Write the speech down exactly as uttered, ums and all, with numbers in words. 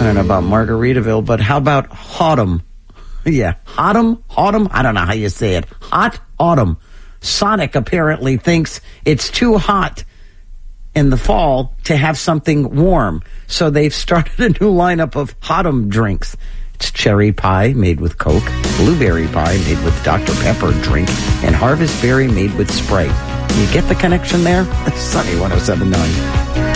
don't know about Margaritaville, but how about Autumn? Yeah, Autumn, Autumn. I don't know how you say it. Hot Autumn. Sonic apparently thinks it's too hot in the fall to have something warm. So they've started a new lineup of Autumn drinks. It's cherry pie made with Coke, blueberry pie made with Doctor Pepper drink, and harvest berry made with Sprite. You get the connection there? Sunny one oh seven point nine.